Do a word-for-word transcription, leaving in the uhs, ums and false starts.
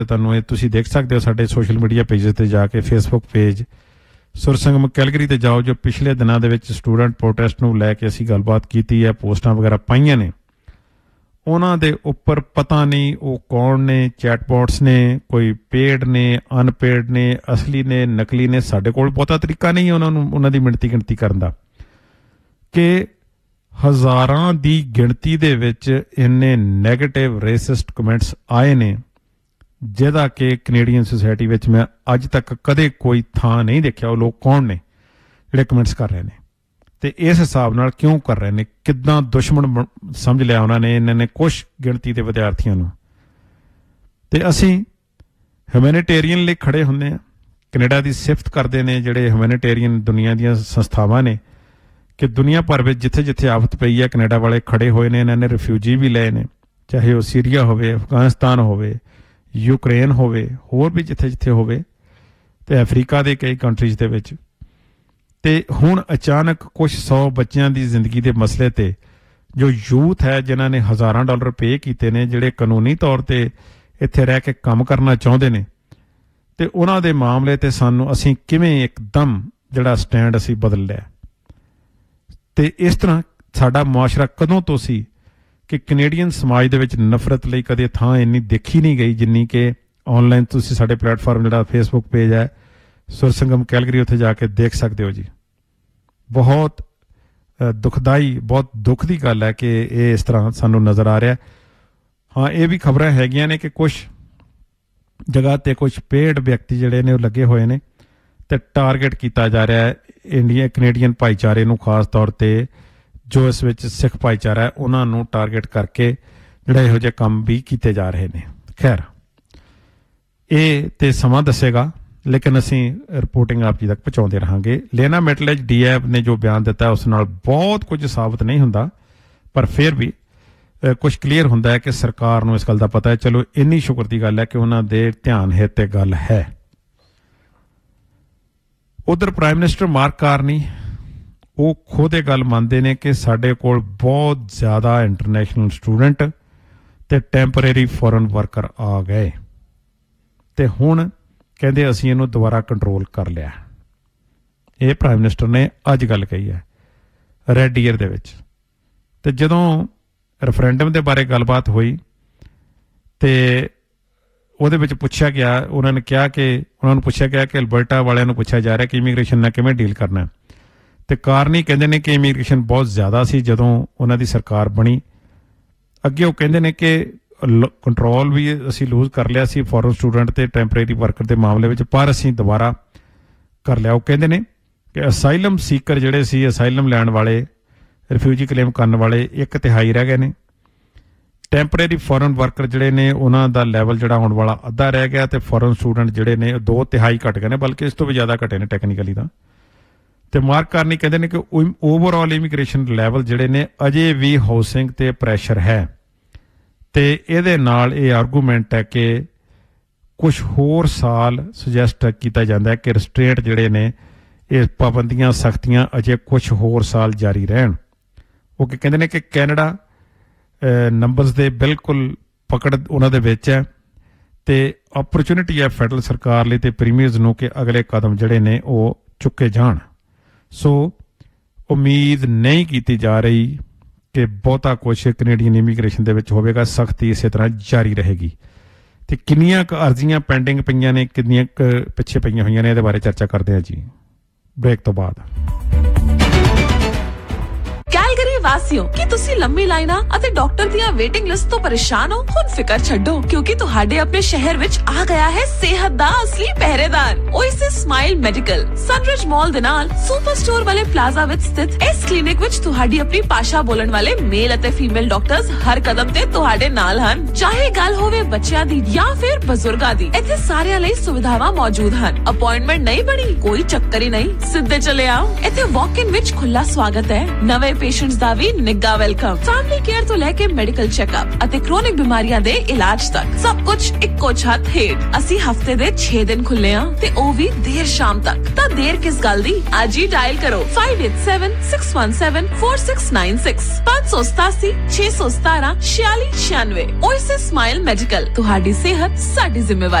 ਤੁਹਾਨੂੰ ਇਹ ਤੁਸੀਂ ਦੇਖ ਸਕਦੇ ਹੋ ਸਾਡੇ ਸੋਸ਼ਲ ਮੀਡੀਆ ਪੇਜਸ ਤੇ ਜਾ ਕੇ, ਫੇਸਬੁੱਕ ਪੇਜ ਸੁਰ ਸੰਗਮ ਕੈਲਗਰੀ ਤੇ ਜਾਓ, ਜੋ ਪਿਛਲੇ ਦਿਨਾਂ ਦੇ ਵਿੱਚ ਸਟੂਡੈਂਟ ਪ੍ਰੋਟੈਸਟ ਨੂੰ ਲੈ ਕੇ ਅਸੀਂ ਗੱਲਬਾਤ ਕੀਤੀ ਹੈ, ਪੋਸਟਾਂ ਵਗੈਰਾ ਪਾਈਆਂ ਨੇ। ਉਹਨਾਂ ਦੇ ਉੱਪਰ ਪਤਾ ਨਹੀਂ ਉਹ ਕੌਣ ਨੇ, ਚੈਟਬੋਟਸ ਨੇ, ਕੋਈ ਪੇਡ ਨੇ, ਅਨਪੇਡ ਨੇ, ਅਸਲੀ ਨੇ, ਨਕਲੀ ਨੇ। ਸਾਡੇ ਕੋਲ ਬਹੁਤਾ ਤਰੀਕਾ ਨਹੀਂ ਉਹਨਾਂ ਨੂੰ ਉਹਨਾਂ ਦੀ ਮਿਣਤੀ ਗਿਣਤੀ ਕਰਨ ਦਾ, ਕਿ ਹਜ਼ਾਰਾਂ ਦੀ ਗਿਣਤੀ ਦੇ ਵਿੱਚ ਇੰਨੇ ਨੈਗੇਟਿਵ ਰੇਸਿਸਟ ਕਮੈਂਟਸ ਆਏ ਨੇ, ਜਿਹਦਾ ਕਿ ਕੈਨੇਡੀਅਨ ਸੁਸਾਇਟੀ ਵਿੱਚ ਮੈਂ ਅੱਜ ਤੱਕ ਕਦੇ ਕੋਈ ਥਾਂ ਨਹੀਂ ਦੇਖਿਆ। ਉਹ ਲੋਕ ਕੌਣ ਨੇ ਜਿਹੜੇ ਕਮੈਂਟਸ ਕਰ ਰਹੇ ਨੇ ਤੇ ਇਸ ਹਿਸਾਬ ਨਾਲ ਕਿਉਂ ਕਰ ਰਹੇ ਨੇ, ਕਿੱਦਾਂ ਦੁਸ਼ਮਣ ਸਮਝ ਲਿਆ ਉਹਨਾਂ ਨੇ ਇਹਨਾਂ ਨੇ ਕੁਛ ਗਿਣਤੀ ਦੇ ਵਿਦਿਆਰਥੀਆਂ ਨੂੰ। ਤੇ ਅਸੀਂ ਹਿਊਮੈਨਿਟੇਰੀਅਨ ਲਈ ਖੜੇ ਹੁੰਦੇ ਹਾਂ। ਕੈਨੇਡਾ ਦੀ ਸਿਫਤ ਕਰਦੇ ਨੇ ਜਿਹੜੇ ਹਿਊਮੈਨਿਟੇਰੀਅਨ ਦੁਨੀਆ ਦੀਆਂ ਸੰਸਥਾਵਾਂ ਨੇ, ਕਿ ਦੁਨੀਆ ਭਰ ਵਿੱਚ ਜਿੱਥੇ ਜਿੱਥੇ ਆਫਤ ਪਈ ਹੈ ਕੈਨੇਡਾ ਵਾਲੇ ਖੜੇ ਹੋਏ ਨੇ। ਇਹਨਾਂ ਨੇ ਰਿਫਿਊਜੀ ਵੀ ਲਏ ਨੇ, ਚਾਹੇ ਉਹ ਸੀਰੀਆ ਹੋਵੇ, ਅਫਗਾਨਿਸਤਾਨ ਹੋਵੇ, ਯੂਕਰੇਨ ਹੋਵੇ, ਹੋਰ ਵੀ ਜਿੱਥੇ ਜਿੱਥੇ ਹੋਵੇ, ਤੇ ਅਫਰੀਕਾ ਦੇ ਕਈ ਕੰਟਰੀਜ਼ ਦੇ ਵਿੱਚ। ਤੇ ਹੁਣ ਅਚਾਨਕ ਕੁਛ ਸੌ ਬੱਚਿਆਂ ਦੀ ਜ਼ਿੰਦਗੀ ਦੇ ਮਸਲੇ ਤੇ ਜੋ ਯੂਥ ਹੈ ਜਿਨ੍ਹਾਂ ਨੇ ਹਜ਼ਾਰਾਂ ਡਾਲਰ ਪੇ ਕੀਤੇ ਨੇ, ਜਿਹੜੇ ਕਾਨੂੰਨੀ ਤੌਰ ਤੇ ਇੱਥੇ ਰਹਿ ਕੇ ਕੰਮ ਕਰਨਾ ਚਾਹੁੰਦੇ ਨੇ, ਤੇ ਉਹਨਾਂ ਦੇ ਮਾਮਲੇ ਤੇ ਸਾਨੂੰ ਅਸੀਂ ਕਿਵੇਂ ਇੱਕਦਮ ਜਿਹੜਾ ਸਟੈਂਡ ਅਸੀਂ ਬਦਲ ਲਿਆ। ਤੇ ਇਸ ਤਰ੍ਹਾਂ ਸਾਡਾ ਮੁਆਸ਼ਰਾ ਕਦੋਂ ਤੋਂ ਸੀ ਕਿ ਕੈਨੇਡੀਅਨ ਸਮਾਜ ਦੇ ਵਿੱਚ ਨਫ਼ਰਤ ਲਈ ਕਦੇ ਥਾਂ ਇੰਨੀ ਦੇਖੀ ਨਹੀਂ ਗਈ ਜਿੰਨੀ ਕਿ ਔਨਲਾਈਨ ਤੁਸੀਂ ਸਾਡੇ ਪਲੇਟਫਾਰਮ ਜਿਹੜਾ ਫੇਸਬੁੱਕ ਪੇਜ ਹੈ ਸੁਰ ਸੰਗਮ ਕੈਲਗਰੀ, ਉੱਥੇ ਜਾ ਕੇ ਦੇਖ ਸਕਦੇ ਹੋ ਜੀ। ਬਹੁਤ ਦੁਖਦਾਈ, ਬਹੁਤ ਦੁੱਖ ਦੀ ਗੱਲ ਹੈ ਕਿ ਇਹ ਇਸ ਤਰ੍ਹਾਂ ਸਾਨੂੰ ਨਜ਼ਰ ਆ ਰਿਹਾ। ਹਾਂ, ਇਹ ਵੀ ਖਬਰਾਂ ਹੈਗੀਆਂ ਨੇ ਕਿ ਕੁਛ ਜਗ੍ਹਾ ਤੇ ਕੁਛ ਪੇਡ ਵਿਅਕਤੀ ਜਿਹੜੇ ਨੇ ਉਹ ਲੱਗੇ ਹੋਏ ਨੇ ਤੇ ਟਾਰਗੇਟ ਕੀਤਾ ਜਾ ਰਿਹਾ ਹੈ ਇੰਡੀਆ ਕੈਨੇਡੀਅਨ ਭਾਈਚਾਰੇ ਨੂੰ, ਖਾਸ ਤੌਰ ਤੇ ਜੋ ਇਸ ਵਿੱਚ ਸਿੱਖ ਭਾਈਚਾਰਾ ਹੈ ਉਹਨਾਂ ਨੂੰ ਟਾਰਗੇਟ ਕਰਕੇ ਜਿਹੜੇ ਇਹੋ ਜਿਹੇ ਕੰਮ ਵੀ ਕੀਤੇ ਜਾ ਰਹੇ ਨੇ। ਖੈਰ, ਇਹ ਤੇ ਸਮਾਂ ਦੱਸੇਗਾ, ਲੇਕਿਨ ਅਸੀਂ ਰਿਪੋਰਟਿੰਗ ਆਪ ਜੀ ਤੱਕ ਪਹੁੰਚਾਉਂਦੇ ਰਹਾਂਗੇ। ਲੇਨਾ ਮੈਟਲੇਜ ਡੀ ਐਫ ਨੇ ਜੋ ਬਿਆਨ ਦਿੱਤਾ ਉਸ ਨਾਲ ਬਹੁਤ ਕੁਝ ਸਾਬਤ ਨਹੀਂ ਹੁੰਦਾ, ਪਰ ਫਿਰ ਵੀ ਕੁਝ ਕਲੀਅਰ ਹੁੰਦਾ ਹੈ ਕਿ ਸਰਕਾਰ ਨੂੰ ਇਸ ਗੱਲ ਦਾ ਪਤਾ ਹੈ। ਚਲੋ, ਇੰਨੀ ਸ਼ੁਕਰ ਦੀ ਗੱਲ ਹੈ ਕਿ ਉਹਨਾਂ ਦੇ ਧਿਆਨ ਹਿੱਤ ਤੇ ਗੱਲ ਹੈ। ਉਧਰ ਪ੍ਰਾਈਮ ਮਿਨਿਸਟਰ ਮਾਰਕ ਕਾਰਨੀ ਉਹ ਖੁਦ ਇਹ ਗੱਲ ਮੰਨਦੇ ਨੇ ਕਿ ਸਾਡੇ ਕੋਲ ਬਹੁਤ ਜ਼ਿਆਦਾ ਇੰਟਰਨੈਸ਼ਨਲ ਸਟੂਡੈਂਟ ਤੇ ਟੈਂਪਰੇਰੀ ਫੋਰਨ ਵਰਕਰ ਆ ਗਏ ਤੇ ਹੁਣ ਕਹਿੰਦੇ ਅਸੀਂ ਇਹਨੂੰ ਦੁਬਾਰਾ ਕੰਟਰੋਲ ਕਰ ਲਿਆ। ਇਹ ਪ੍ਰਾਈਮ ਮਿਨਿਸਟਰ ਨੇ ਅੱਜ ਗੱਲ ਕਹੀ ਹੈ ਰੈੱਡ ਈਅਰ ਦੇ ਵਿੱਚ। ਤੇ ਜਦੋਂ ਰੈਫਰੈਂਡਮ ਦੇ ਬਾਰੇ ਗੱਲਬਾਤ ਹੋਈ ਤੇ ਉਹਦੇ ਵਿੱਚ ਪੁੱਛਿਆ ਗਿਆ, ਉਹਨਾਂ ਨੇ ਕਿਹਾ ਕਿ ਉਹਨਾਂ ਨੂੰ ਪੁੱਛਿਆ ਗਿਆ ਕਿ ਅਲਬਰਟਾ ਵਾਲਿਆਂ ਨੂੰ ਪੁੱਛਿਆ ਜਾ ਰਿਹਾ ਕਿ ਇਮੀਗ੍ਰੇਸ਼ਨ ਨਾਲ ਕਿਵੇਂ ਡੀਲ ਕਰਨਾ। ਤੇ ਕਾਰਨੀ ਕਹਿੰਦੇ ਨੇ ਕਿ ਇਮੀਗ੍ਰੇਸ਼ਨ ਬਹੁਤ ਜ਼ਿਆਦਾ ਸੀ ਜਦੋਂ ਉਹਨਾਂ ਦੀ ਸਰਕਾਰ ਬਣੀ। ਅੱਗੇ ਉਹ ਕਹਿੰਦੇ ਨੇ ਕਿ ਕੰਟਰੋਲ ਵੀ ਅਸੀਂ ਲੂਜ਼ ਕਰ ਲਿਆ ਸੀ ਫੋਰਨ ਸਟੂਡੈਂਟ ਤੇ ਟੈਂਪਰੇਰੀ ਵਰਕਰ ਦੇ ਮਾਮਲੇ ਵਿੱਚ, ਪਰ ਅਸੀਂ ਦੁਬਾਰਾ ਕਰ ਲਿਆ। ਉਹ ਕਹਿੰਦੇ ਨੇ ਕਿ ਅਸਾਈਲਮ ਸੀਕਰ ਜਿਹੜੇ ਸੀ, ਅਸਾਈਲਮ ਲੈਣ ਵਾਲੇ, ਰਿਫਿਊਜੀ ਕਲੇਮ ਕਰਨ ਵਾਲੇ ਇੱਕ ਤਿਹਾਈ ਰਹਿ ਗਏ ਨੇ। ਟੈਂਪਰੇਰੀ ਫੋਰਨ ਵਰਕਰ ਜਿਹੜੇ ਨੇ ਉਹਨਾਂ ਦਾ ਲੈਵਲ ਜਿਹੜਾ ਆਉਣ ਵਾਲਾ ਅੱਧਾ ਰਹਿ ਗਿਆ ਤੇ ਫੋਰਨ ਸਟੂਡੈਂਟ ਜਿਹੜੇ ਨੇ ਦੋ ਤਿਹਾਈ ਘਟ ਗਏ ਨੇ, ਬਲਕਿ ਇਸ ਤੋਂ ਵੀ ਜ਼ਿਆਦਾ ਘਟੇ ਨੇ ਟੈਕਨੀਕਲੀ ਤਾਂ। ਤੇ ਮਾਰਕ ਕਾਰਨੀ ਕਹਿੰਦੇ ਨੇ ਕਿ ਓਵਰਆਲ ਇਮੀਗ੍ਰੇਸ਼ਨ ਲੈਵਲ ਜਿਹੜੇ ਨੇ ਅਜੇ ਵੀ ਹਾਊਸਿੰਗ ਤੇ ਪ੍ਰੈਸ਼ਰ ਹੈ। ਤੇ ਇਹਦੇ ਨਾਲ ਇਹ ਆਰਗੂਮੈਂਟ ਹੈ ਕਿ ਕੁਝ ਹੋਰ ਸਾਲ ਸੁਜੈਸਟ ਕੀਤਾ ਜਾਂਦਾ ਹੈ ਕਿ ਰਿਸਟ੍ਰੇਂਟ ਜਿਹੜੇ ਨੇ ਇਹ ਪਾਬੰਦੀਆਂ ਸਖਤੀਆਂ ਅਜੇ ਕੁਝ ਹੋਰ ਸਾਲ ਜਾਰੀ ਰਹਿਣ। ਉਹ ਕਹਿੰਦੇ ਨੇ ਕਿ ਕੈਨੇਡਾ ਨੰਬਰਸ ਦੇ ਬਿਲਕੁਲ ਪਕੜ ਉਹਨਾਂ ਦੇ ਵਿੱਚ ਹੈ ਤੇ ਓਪਰਚੁਨਿਟੀ ਹੈ ਫੈਡਰਲ ਸਰਕਾਰ ਲਈ ਤੇ ਪ੍ਰੀਮੀਅਰਸ ਨੂੰ ਕਿ ਅਗਲੇ ਕਦਮ ਜਿਹੜੇ ਨੇ ਉਹ ਚੁੱਕੇ ਜਾਣ। ਸੋ ਉਮੀਦ ਨਹੀਂ ਕੀਤੀ ਜਾ ਰਹੀ ਕਿ ਬਹੁਤਾ ਕੁਛ ਕੈਨੇਡੀਅਨ ਇਮੀਗ੍ਰੇਸ਼ਨ ਦੇ ਵਿੱਚ ਹੋਵੇਗਾ, ਸਖਤੀ ਇਸੇ ਤਰ੍ਹਾਂ ਜਾਰੀ ਰਹੇਗੀ। ਤੇ ਕਿੰਨੀਆਂ ਕੁ ਅਰਜ਼ੀਆਂ ਪੈਂਡਿੰਗ ਪਈਆਂ ਨੇ, ਕਿੰਨੀਆਂ ਕੁ ਪਿੱਛੇ ਪਈਆਂ ਹੋਈਆਂ ਨੇ, ਇਹਦੇ ਬਾਰੇ ਚਰਚਾ ਕਰਦੇ ਹਾਂ ਜੀ ਬ੍ਰੇਕ ਤੋਂ ਬਾਅਦ। ਕੈਲਗਰੀ ਵਾਸੀਓ, ਕੀ ਤੁਸੀਂ ਲੰਮੀ ਲਾਈਨਾਂ ਅਤੇ ਡਾਕਟਰ ਦੀਆਂ ਵੇਟਿੰਗ ਲਿਸਟ ਤੋਂ ਪਰੇਸ਼ਾਨ ਹੋ? ਹੁਣ ਫਿਕਰ ਛੱਡੋ, ਕਿਉਂਕਿ ਤੁਹਾਡੇ ਆਪਣੇ ਸ਼ਹਿਰ ਵਿੱਚ ਆ ਗਿਆ ਹੈ ਸਿਹਤ ਦਾ ਅਸਲੀ ਪਹਿਰੇਦਾਰ, ਓਏਸਿਸ ਸਮਾਈਲ ਮੈਡੀਕਲ। ਸਨਰਿਜ ਮਾਲ ਦੇ ਨਾਲ ਸੁਪਰ ਸਟੋਰ ਵਾਲੇ ਪਲਾਜ਼ਾ ਵਿੱਚ ਸਥਿਤ ਇਸ ਕਲੀਨਿਕ ਵਿੱਚ ਤੁਹਾਡੀ ਆਪਣੀ ਭਾਸ਼ਾ ਬੋਲਣ ਵਾਲੇ ਮੇਲ ਅਤੇ ਫੀਮੇਲ ਡਾਕਟਰਸ ਹਰ ਕਦਮ ਤੇ ਤੁਹਾਡੇ ਨਾਲ ਹਨ। ਚਾਹੇ ਗੱਲ ਹੋਵੇ ਬੱਚਿਆਂ ਦੀ ਜਾਂ ਫਿਰ ਬਜ਼ੁਰਗਾਂ ਦੀ, ਇੱਥੇ ਸਾਰਿਆਂ ਲਈ ਸੁਵਿਧਾਵਾਂ ਮੌਜੂਦ ਹਨ। ਅਪਾਇੰਟਮੈਂਟ ਨਹੀਂ ਬਣੀ, ਕੋਈ ਚੱਕਰ ਹੀ ਨਹੀਂ, ਸਿੱਧੇ ਚਲੇ ਆਓ। ਇੱਥੇ ਵਾਕ ਇਨ ਵਿੱਚ ਖੁੱਲਾ ਸਵਾਗਤ ਹੈ। ਨਵੇਂ ਪੇਸ਼ੈਂਟਸ ਦਾ ਵੀ ਨਿੱਘਾ ਵੈਲਕਮ। ਫੈਮਿਲੀ ਕੇਅਰ ਤੋਂ ਲੈ ਕੇ ਮੈਡੀਕਲ ਚੈੱਕਅਪ ਅਤੇ ਕ੍ਰੋਨਿਕ ਬਿਮਾਰੀਆਂ ਦੇ ਇਲਾਜ ਤੱਕ ਸਭ ਕੁਝ ਇੱਕੋ ਛੱਤ ਹੇਠ। ਅਸੀਂ ਹਫਤੇ ਦੇ ਛੇ ਦਿਨ ਖੁੱਲੇ ਆ ਤੇ ਉਹ ਵੀ ਦੇਰ ਸ਼ਾਮ ਤੱਕ। ਤਾਂ ਦੇਰ ਕਿਸ ਗੱਲ ਦੀ, ਅੱਜ ਹੀ ਡਾਇਲ ਕਰੋ five eight seven six one seven four six nine six five seven seven six one seven ਛਿਆਲੀ ਛਿਆਨਵੇਂ। ਓਏਸਿਸ ਸਮਾਈਲ ਮੈਡੀਕਲ, ਤੁਹਾਡੀ ਸਿਹਤ ਸਾਡੀ ਜ਼ਿੰਮੇਵਾਰੀ।